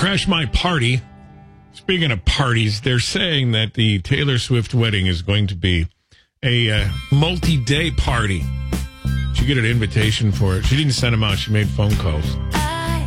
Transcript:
Crash My Party. Speaking of parties, they're saying that the Taylor Swift wedding is going to be a multi-day party. She get an invitation for it. She didn't send them out. She made phone calls.